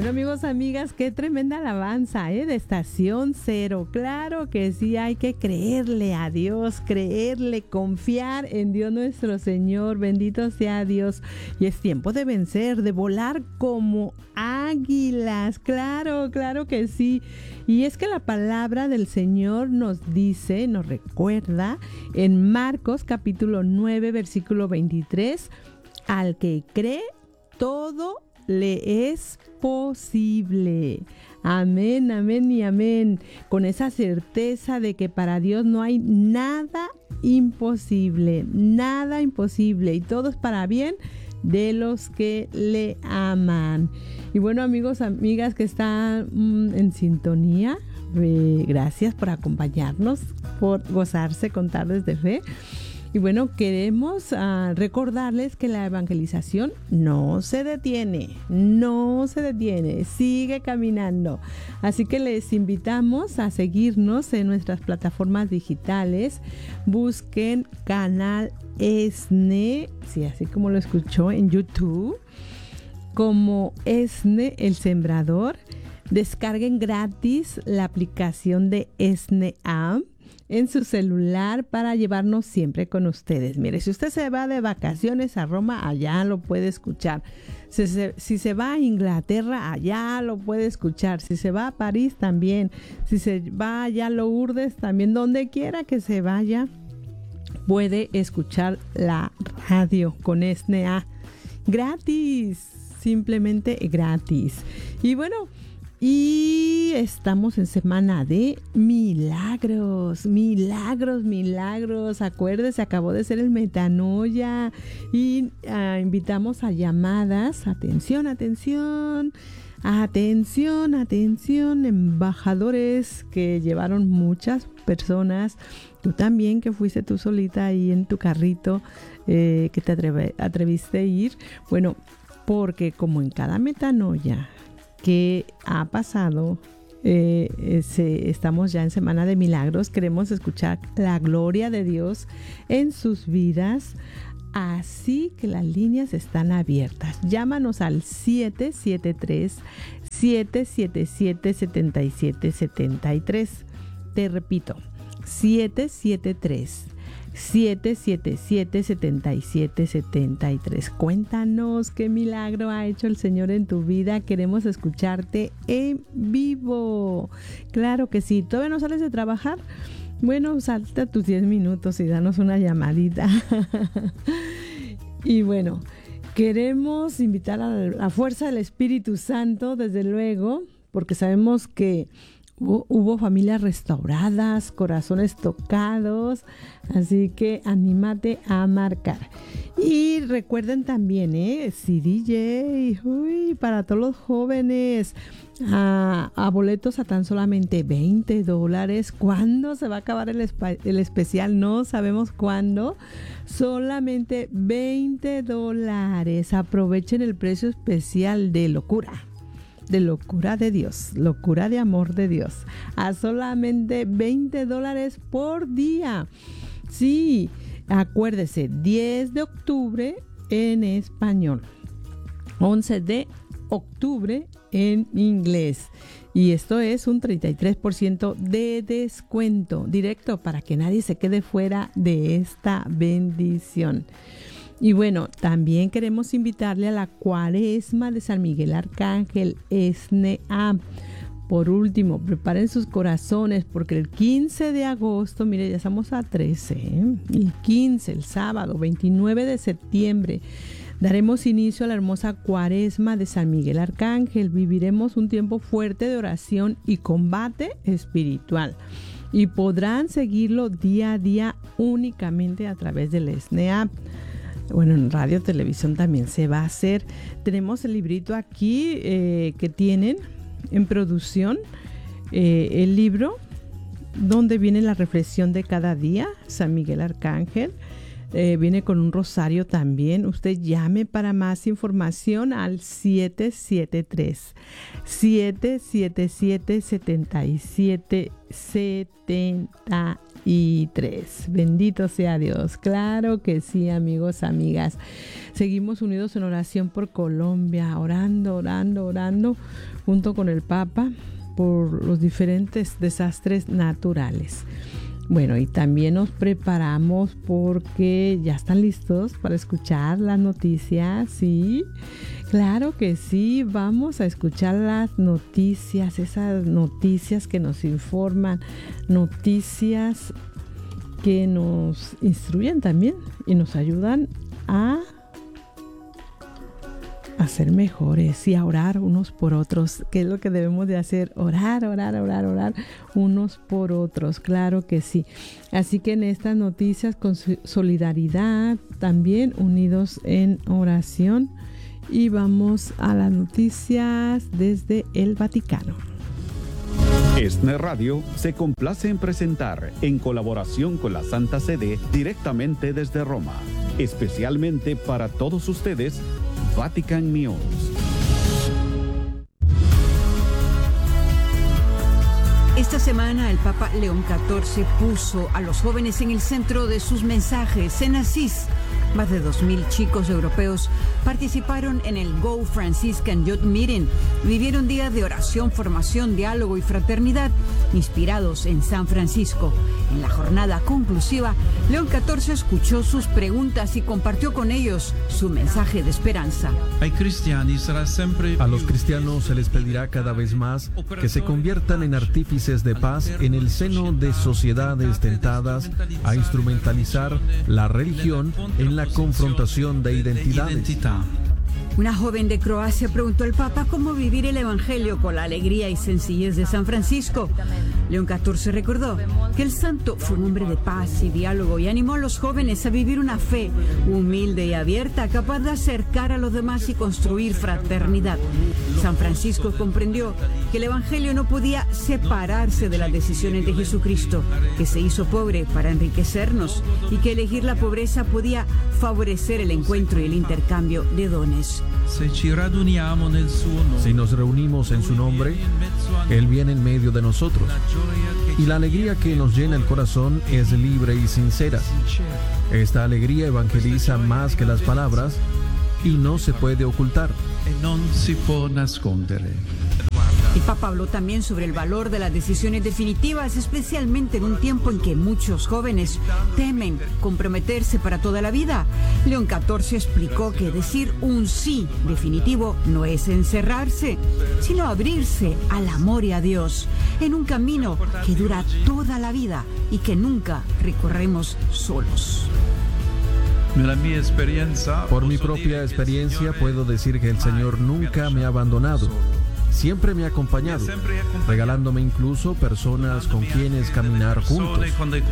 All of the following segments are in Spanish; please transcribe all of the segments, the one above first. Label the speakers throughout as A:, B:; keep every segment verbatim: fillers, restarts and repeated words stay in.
A: Bueno, amigos, amigas, qué tremenda alabanza, ¿eh? De Estación Cero. Claro que sí, hay que creerle a Dios, creerle, confiar en Dios nuestro Señor. Bendito sea Dios. Y es tiempo de vencer, de volar como águilas. Claro, claro que sí. Y es que la palabra del Señor nos dice, nos recuerda en Marcos capítulo nueve, versículo veintitrés, al que cree, todo le es posible. Amén, amén y amén. Con esa certeza de que para Dios no hay nada imposible, nada imposible, y todo es para bien de los que le aman. Y bueno, amigos, amigas que están mmm, en sintonía, eh, gracias por acompañarnos, por gozarse con Tardes de Fe. Y bueno, queremos uh, recordarles que la evangelización no se detiene, no se detiene, sigue caminando. Así que les invitamos a seguirnos en nuestras plataformas digitales. Busquen Canal ESNE, sí, así como lo escuchó, en YouTube, como ESNE El Sembrador. Descarguen gratis la aplicación de ESNE App en su celular para llevarnos siempre con ustedes. Mire, si usted se va de vacaciones a Roma, allá lo puede escuchar. Si se, si se va a Inglaterra, allá lo puede escuchar. Si se va a París, también. Si se va allá a Lourdes, también. Donde quiera que se vaya, puede escuchar la radio con ESNE A. Gratis, simplemente gratis. Y bueno, y estamos en semana de milagros, milagros, milagros. Acuérdese, acabó de ser el Metanoia y uh, invitamos a llamadas. Atención, atención, atención, atención, embajadores que llevaron muchas personas. Tú también, que fuiste tú solita ahí en tu carrito, eh, que te atreve, atreviste a ir. Bueno, porque como en cada Metanoia que ha pasado, eh, ese, estamos ya en Semana de Milagros, queremos escuchar la gloria de Dios en sus vidas, así que las líneas están abiertas. Llámanos al siete siete tres, siete siete siete, siete siete siete tres. Te repito, siete siete tres, siete siete siete, siete siete siete tres. Cuéntanos qué milagro ha hecho el Señor en tu vida. Queremos escucharte en vivo. Claro que sí. ¿Todavía no sales de trabajar? Bueno, salta tus diez minutos y danos una llamadita. Y bueno, queremos invitar a la fuerza del Espíritu Santo, desde luego, porque sabemos que Hubo, hubo familias restauradas, corazones tocados, así que anímate a marcar. Y recuerden también, ¿eh? C D J, uy, para todos los jóvenes, a, a boletos a tan solamente veinte dólares. ¿Cuándo se va a acabar el, espa- el especial? No sabemos cuándo. Solamente veinte dólares. Aprovechen el precio especial de locura. De locura de Dios, locura de amor de Dios, a solamente veinte dólares por día. Sí, acuérdese, diez de octubre en español, once de octubre en inglés. Y esto es un treinta y tres por ciento de descuento directo para que nadie se quede fuera de esta bendición. Y bueno, también queremos invitarle a la Cuaresma de San Miguel Arcángel, ESNE A. Por último, preparen sus corazones, porque el quince de agosto, mire, ya estamos a trece, ¿eh? El quince, el sábado, veintinueve de septiembre, daremos inicio a la hermosa Cuaresma de San Miguel Arcángel. Viviremos un tiempo fuerte de oración y combate espiritual. Y podrán seguirlo día a día únicamente a través del ESNE A. Bueno, en radio, televisión también se va a hacer. Tenemos el librito aquí eh, que tienen en producción, eh, el libro donde viene la reflexión de cada día, San Miguel Arcángel. Eh, viene con un rosario también. Usted llame para más información al siete siete tres, siete siete siete, siete siete siete veintitrés. Bendito sea Dios. Claro que sí, amigos, amigas. Seguimos unidos en oración por Colombia, orando, orando, orando, junto con el Papa, por los diferentes desastres naturales. Bueno, y también nos preparamos porque ya están listos para escuchar las noticias, ¿sí? Claro que sí, vamos a escuchar las noticias, esas noticias que nos informan, noticias que nos instruyen también y nos ayudan a a ser mejores y a orar unos por otros. ¿Qué es lo que debemos de hacer? Orar, orar, orar, orar unos por otros. Claro que sí. Así que en estas noticias con solidaridad, también unidos en oración. Y vamos a las noticias desde el Vaticano.
B: ESNE Radio se complace en presentar, en colaboración con la Santa Sede, directamente desde Roma, especialmente para todos ustedes, Vatican News.
C: Esta semana el Papa León catorce puso a los jóvenes en el centro de sus mensajes. En Asís, más de dos mil chicos europeos participaron en el Go Franciscan Youth Meeting. Vivieron días de oración, formación, diálogo y fraternidad inspirados en San Francisco. En la jornada conclusiva, León catorce escuchó sus preguntas y compartió con ellos su mensaje de esperanza.
D: A los cristianos se les pedirá cada vez más que se conviertan en artífices de paz en el seno de sociedades tentadas a instrumentalizar la religión en la confrontación de identidades.
C: Una joven de Croacia preguntó al Papa cómo vivir el Evangelio con la alegría y sencillez de San Francisco. León catorce recordó que el santo fue un hombre de paz y diálogo y animó a los jóvenes a vivir una fe humilde y abierta, capaz de acercar a los demás y construir fraternidad. San Francisco comprendió que el Evangelio no podía separarse de las decisiones de Jesucristo, que se hizo pobre para enriquecernos y que elegir la pobreza podía favorecer el encuentro y el intercambio de dones.
D: Si nos reunimos en su nombre, Él viene en medio de nosotros. Y la alegría que nos llena el corazón es libre y sincera. Esta alegría evangeliza más que las palabras y no se puede ocultar.
C: El Papa habló también sobre el valor de las decisiones definitivas, especialmente en un tiempo en que muchos jóvenes temen comprometerse para toda la vida. León catorce explicó que decir un sí definitivo no es encerrarse, sino abrirse al amor y a Dios, en un camino que dura toda la vida y que nunca recorremos solos.
D: Por mi propia experiencia puedo decir que el Señor nunca me ha abandonado. Siempre me ha acompañado, regalándome incluso personas con quienes caminar juntos.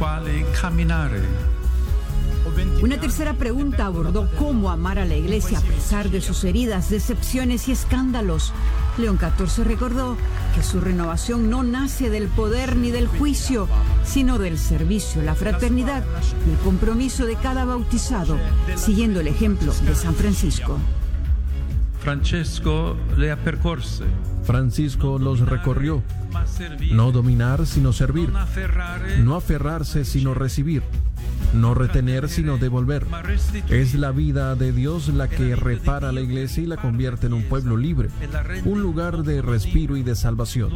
C: Una tercera pregunta abordó cómo amar a la Iglesia a pesar de sus heridas, decepciones y escándalos. León catorce recordó que su renovación no nace del poder ni del juicio, sino del servicio, la fraternidad y el compromiso de cada bautizado, siguiendo el ejemplo de San Francisco.
D: Francesco le percorse. Francisco los recorrió. No dominar, sino servir. No aferrarse, sino recibir. No retener, sino devolver. Es la vida de Dios la que repara la iglesia y la convierte en un pueblo libre, un lugar de respiro y de salvación.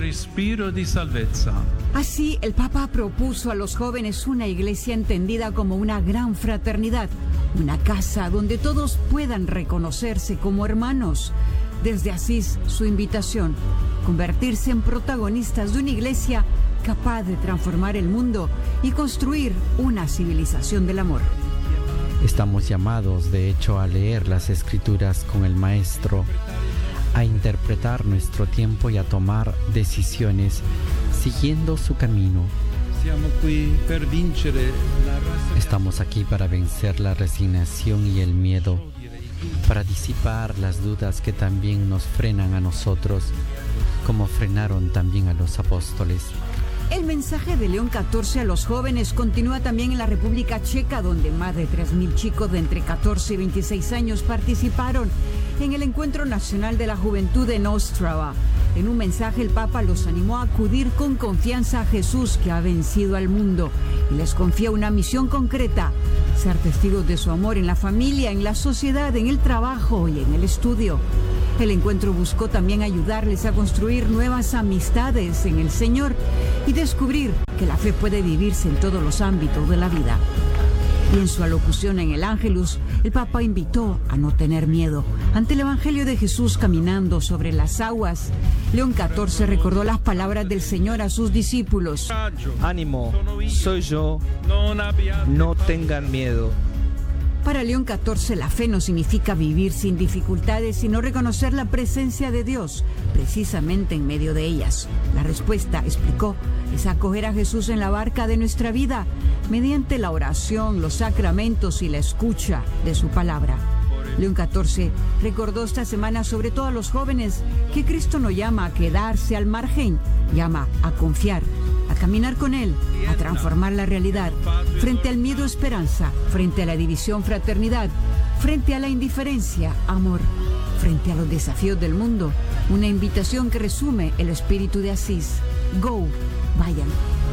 C: Así, el Papa propuso a los jóvenes una iglesia entendida como una gran fraternidad, una casa donde todos puedan reconocerse como hermanos. Desde Asís, su invitación, convertirse en protagonistas de una iglesia capaz de transformar el mundo y construir una civilización del amor.
E: Estamos llamados, de hecho, a leer las Escrituras con el Maestro, a interpretar nuestro tiempo y a tomar decisiones siguiendo su camino. Estamos aquí para vencer la resignación y el miedo, para disipar las dudas que también nos frenan a nosotros, como frenaron también a los apóstoles.
C: El mensaje de León catorce a los jóvenes continúa también en la República Checa, donde más de tres mil chicos de entre catorce y veintiséis años participaron en el Encuentro Nacional de la Juventud en Ostrava. En un mensaje, el Papa los animó a acudir con confianza a Jesús, que ha vencido al mundo, y les confía una misión concreta: ser testigos de su amor en la familia, en la sociedad, en el trabajo y en el estudio. El encuentro buscó también ayudarles a construir nuevas amistades en el Señor y descubrir que la fe puede vivirse en todos los ámbitos de la vida. Y en su alocución en el Ángelus, el Papa invitó a no tener miedo ante el Evangelio de Jesús caminando sobre las aguas. León catorce recordó las palabras del Señor a sus discípulos:
F: Ánimo, soy yo, no tengan miedo.
C: Para León catorce, la fe no significa vivir sin dificultades, sino reconocer la presencia de Dios precisamente en medio de ellas. La respuesta, explicó, es acoger a Jesús en la barca de nuestra vida mediante la oración, los sacramentos y la escucha de su palabra. León catorce recordó esta semana sobre todo a los jóvenes que Cristo no llama a quedarse al margen, llama a confiar, a caminar con Él, a transformar la realidad. Frente al miedo, esperanza. Frente a la división, fraternidad. Frente a la indiferencia, amor. Frente a los desafíos del mundo, una invitación que resume el espíritu de Asís: Go, vayan.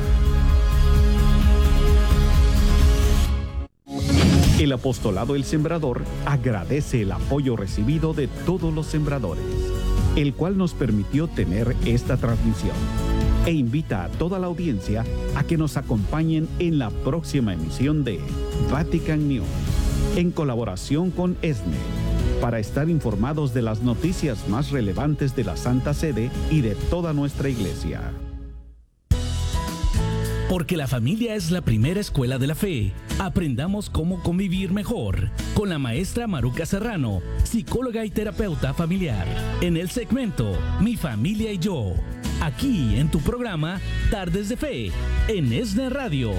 B: El Apostolado El Sembrador agradece el apoyo recibido de todos los sembradores, el cual nos permitió tener esta transmisión, e invita a toda la audiencia a que nos acompañen en la próxima emisión de Vatican News, en colaboración con ESNE, para estar informados de las noticias más relevantes de la Santa Sede y de toda nuestra Iglesia.
G: Porque la familia es la primera escuela de la fe. Aprendamos cómo convivir mejor con la maestra Maruca Serrano, psicóloga y terapeuta familiar, en el segmento Mi Familia y Yo, aquí en tu programa Tardes de Fe, en ESNE Radio.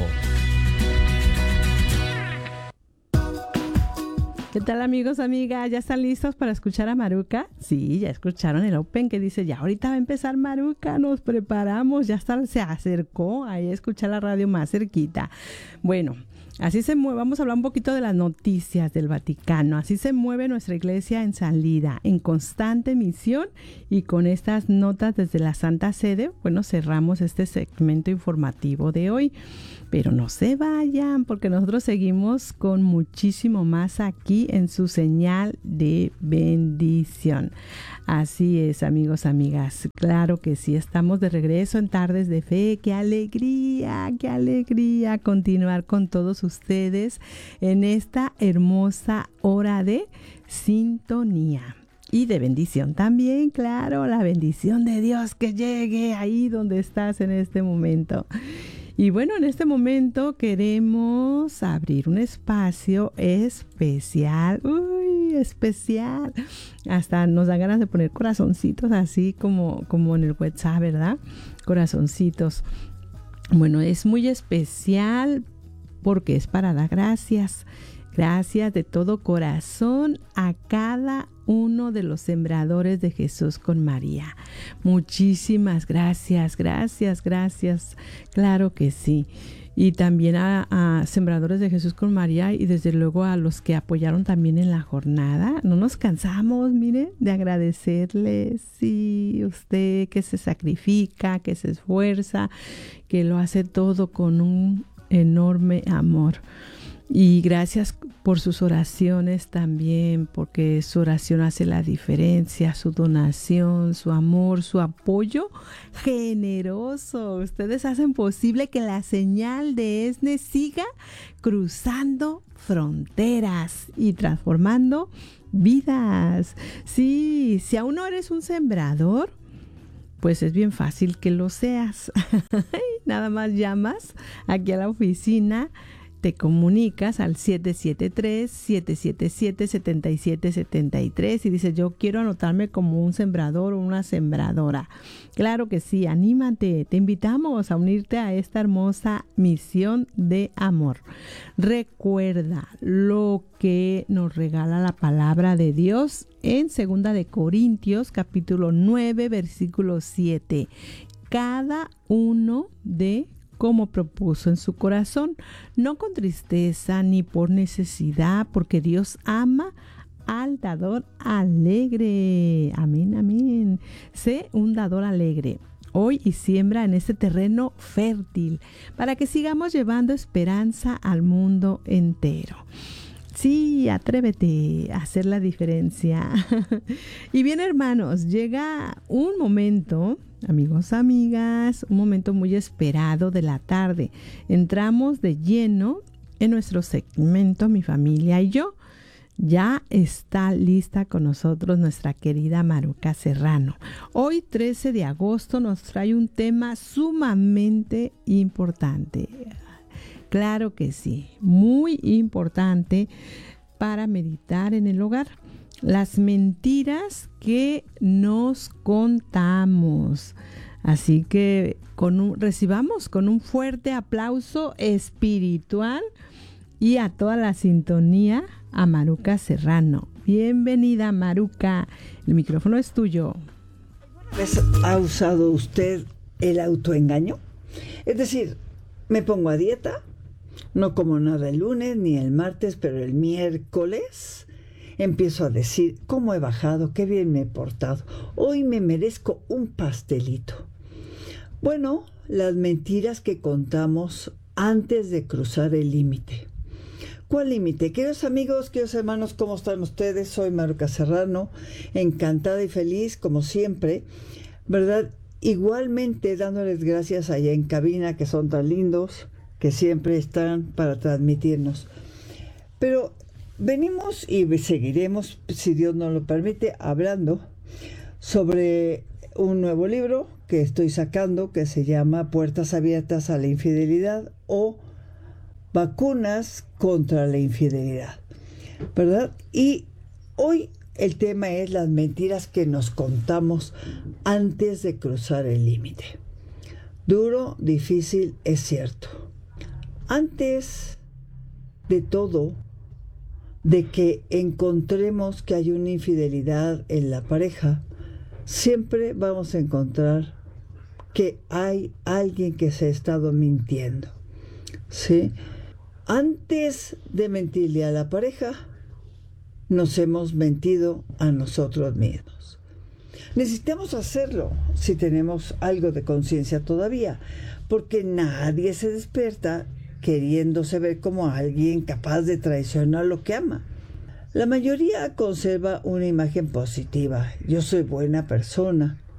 A: ¿Qué tal, amigos, amigas? ¿Ya están listos para escuchar a Maruca? Sí, ya escucharon el Open que dice, ya ahorita va a empezar Maruca, nos preparamos, ya está, se acercó ahí a escuchar la radio más cerquita. Bueno, así se mueve, vamos a hablar un poquito de las noticias del Vaticano. Así se mueve nuestra iglesia en salida, en constante misión, y con estas notas desde la Santa Sede, bueno, cerramos este segmento informativo de hoy. Pero no se vayan, porque nosotros seguimos con muchísimo más aquí en su señal de bendición. Así es, amigos, amigas. Claro que sí, estamos de regreso en Tardes de Fe. ¡Qué alegría, qué alegría continuar con todos ustedes en esta hermosa hora de sintonía! Y de bendición también, claro, la bendición de Dios que llegue ahí donde estás en este momento. Y bueno, en este momento queremos abrir un espacio especial, uy, especial. Hasta nos dan ganas de poner corazoncitos así como, como en el WhatsApp, ¿verdad? Corazoncitos. Bueno, es muy especial porque es para dar gracias. Gracias de todo corazón a cada uno de los sembradores de Jesús con María. Muchísimas gracias, gracias, gracias. Claro que sí. Y también a, a sembradores de Jesús con María, y desde luego a los que apoyaron también en la jornada. No nos cansamos, mire, de agradecerles. Sí, usted que se sacrifica, que se esfuerza, que lo hace todo con un enorme amor. Y gracias por sus oraciones también, porque su oración hace la diferencia, su donación, su amor, su apoyo generoso. Ustedes hacen posible que la señal de ESNE siga cruzando fronteras y transformando vidas. Sí, si aún no eres un sembrador, pues es bien fácil que lo seas. Nada más llamas aquí a la oficina, te comunicas al siete siete tres, siete siete siete, siete siete siete tres y dices, yo quiero anotarme como un sembrador o una sembradora. Claro que sí, anímate, te invitamos a unirte a esta hermosa misión de amor. Recuerda lo que nos regala la palabra de Dios en segunda de Corintios, capítulo nueve, versículo siete. Cada uno de como propuso en su corazón, no con tristeza ni por necesidad, porque Dios ama al dador alegre. Amén, amén. bien. Sé un dador alegre hoy y siembra en este terreno fértil para que sigamos llevando esperanza al mundo entero. Sí, atrévete a hacer la diferencia. Y bien, hermanos, llega un momento, amigos, amigas, un momento muy esperado de la tarde. Entramos de lleno en nuestro segmento Mi Familia y Yo. Ya está lista con nosotros nuestra querida Maruca Serrano. Hoy, trece de agosto, nos trae un tema sumamente importante. Claro que sí, muy importante para meditar en el hogar. Las mentiras que nos contamos. Así que con un, recibamos con un fuerte aplauso espiritual y a toda la sintonía a Maruca Serrano. Bienvenida, Maruca. El micrófono es tuyo.
H: ¿Ha usado usted el autoengaño? Es decir, me pongo a dieta, no como nada el lunes ni el martes, pero el miércoles empiezo a decir cómo he bajado, qué bien me he portado. Hoy me merezco un pastelito. Bueno, las mentiras que contamos antes de cruzar el límite. ¿Cuál límite? Queridos amigos, queridos hermanos, ¿cómo están ustedes? Soy Maruca Serrano, encantada y feliz, como siempre, ¿verdad? Igualmente dándoles gracias allá en cabina, que son tan lindos, que siempre están para transmitirnos. Pero venimos y seguiremos, si Dios nos lo permite, hablando sobre un nuevo libro que estoy sacando que se llama Puertas Abiertas a la Infidelidad o Vacunas contra la Infidelidad, ¿verdad? Y hoy el tema es las mentiras que nos contamos antes de cruzar el límite. Duro, difícil, es cierto. Antes de todo, de que encontremos que hay una infidelidad en la pareja, siempre vamos a encontrar que hay alguien que se ha estado mintiendo, ¿sí? Antes de mentirle a la pareja, nos hemos mentido a nosotros mismos. Necesitamos hacerlo si tenemos algo de conciencia todavía, porque nadie se despierta queriéndose ver como alguien capaz de traicionar lo que ama. La mayoría conserva una imagen positiva. Yo soy buena persona.